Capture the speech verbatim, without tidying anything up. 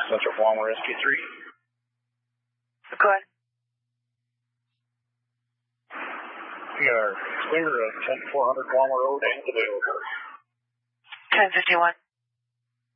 Central Palmer Rescue three. Go ahead. We are clear of ten four hundred Palmer Road and available. ten fifty-one.